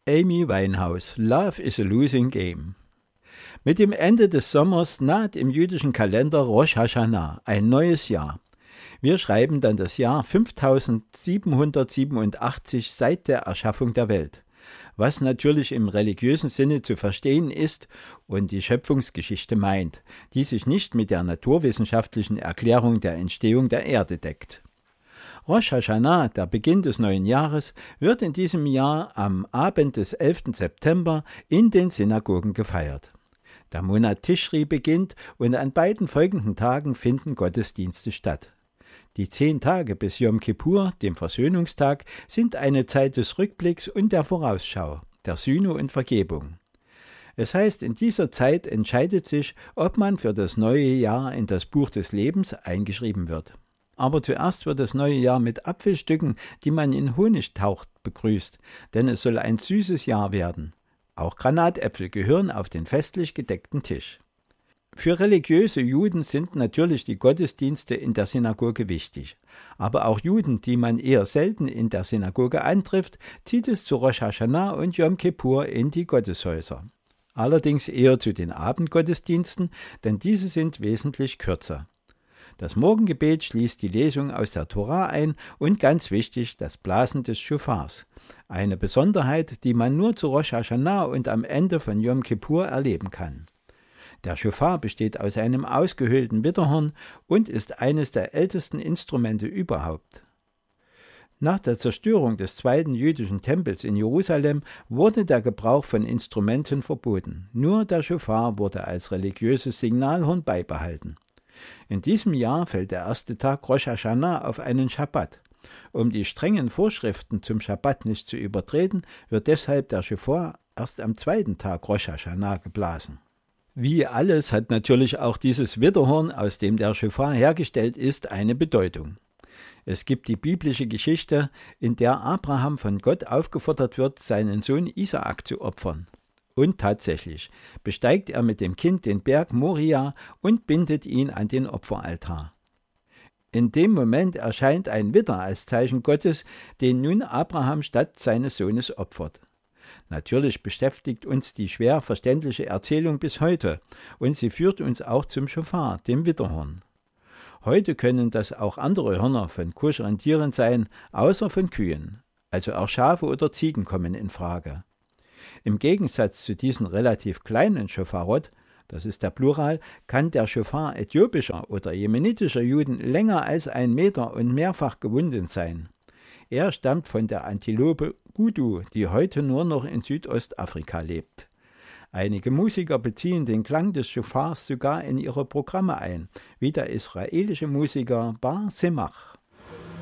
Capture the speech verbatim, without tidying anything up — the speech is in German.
Amy Winehouse, Love is a Losing Game. Mit dem Ende des Sommers naht im jüdischen Kalender Rosh Hashanah, ein neues Jahr. Wir schreiben dann das Jahr fünftausendsiebenhundertsiebenundachtzig seit der Erschaffung der Welt, was natürlich im religiösen Sinne zu verstehen ist und die Schöpfungsgeschichte meint, die sich nicht mit der naturwissenschaftlichen Erklärung der Entstehung der Erde deckt. Rosh Hashanah, der Beginn des neuen Jahres, wird in diesem Jahr am Abend des elften September in den Synagogen gefeiert. Der Monat Tischri beginnt und an beiden folgenden Tagen finden Gottesdienste statt. Die zehn Tage bis Jom Kippur, dem Versöhnungstag, sind eine Zeit des Rückblicks und der Vorausschau, der Sühne und Vergebung. Es heißt, in dieser Zeit entscheidet sich, ob man für das neue Jahr in das Buch des Lebens eingeschrieben wird. Aber zuerst wird das neue Jahr mit Apfelstücken, die man in Honig taucht, begrüßt, denn es soll ein süßes Jahr werden. Auch Granatäpfel gehören auf den festlich gedeckten Tisch. Für religiöse Juden sind natürlich die Gottesdienste in der Synagoge wichtig. Aber auch Juden, die man eher selten in der Synagoge antrifft, zieht es zu Rosh Hashanah und Jom Kippur in die Gotteshäuser. Allerdings eher zu den Abendgottesdiensten, denn diese sind wesentlich kürzer. Das Morgengebet schließt die Lesung aus der Tora ein und ganz wichtig das Blasen des Schofars. Eine Besonderheit, die man nur zu Rosh Hashanah und am Ende von Jom Kippur erleben kann. Der Schofar besteht aus einem ausgehöhlten Widderhorn und ist eines der ältesten Instrumente überhaupt. Nach der Zerstörung des zweiten jüdischen Tempels in Jerusalem wurde der Gebrauch von Instrumenten verboten. Nur der Schofar wurde als religiöses Signalhorn beibehalten. In diesem Jahr fällt der erste Tag Rosh Hashanah auf einen Schabbat. Um die strengen Vorschriften zum Schabbat nicht zu übertreten, wird deshalb der Schofar erst am zweiten Tag Rosh Hashanah geblasen. Wie alles hat natürlich auch dieses Widderhorn, aus dem der Schofar hergestellt ist, eine Bedeutung. Es gibt die biblische Geschichte, in der Abraham von Gott aufgefordert wird, seinen Sohn Isaak zu opfern. Und tatsächlich besteigt er mit dem Kind den Berg Moria und bindet ihn an den Opferaltar. In dem Moment erscheint ein Widder als Zeichen Gottes, den nun Abraham statt seines Sohnes opfert. Natürlich beschäftigt uns die schwer verständliche Erzählung bis heute und sie führt uns auch zum Schofar, dem Widderhorn. Heute können das auch andere Hörner von koscheren Tieren sein, außer von Kühen. Also auch Schafe oder Ziegen kommen in Frage. Im Gegensatz zu diesen relativ kleinen Schofarot, das ist der Plural, kann der Schofar äthiopischer oder jemenitischer Juden länger als ein Meter und mehrfach gewunden sein. Er stammt von der Antilope Kudu, die heute nur noch in Südostafrika lebt. Einige Musiker beziehen den Klang des Schofars sogar in ihre Programme ein, wie der israelische Musiker Bar Semach.